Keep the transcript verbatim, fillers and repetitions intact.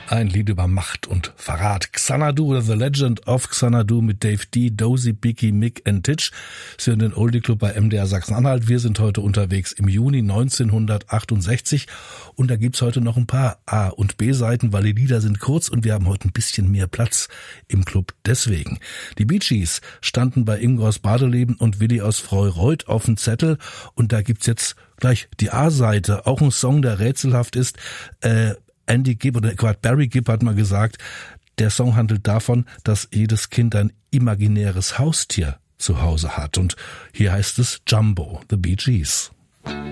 Ein Lied über Macht und Verrat. Xanadu oder The Legend of Xanadu mit Dave D., Dozy, Biggie, Mick and Titch. Sie hören den Oldie Club bei M D R Sachsen-Anhalt. Wir sind heute unterwegs im Juni neunzehnhundertachtundsechzig und da gibt's heute noch ein paar A- und B-Seiten, weil die Lieder sind kurz und wir haben heute ein bisschen mehr Platz im Club deswegen. Die Bee Gees standen bei Ingo aus Bardeleben und Willi aus Freuroth auf dem Zettel und da gibt's jetzt gleich die A-Seite, auch ein Song, der rätselhaft ist. Äh, Andy Gibb oder Quart Barry Gibb hat mal gesagt, der Song handelt davon, dass jedes Kind ein imaginäres Haustier zu Hause hat. Und hier heißt es Jumbo, The Bee Gees.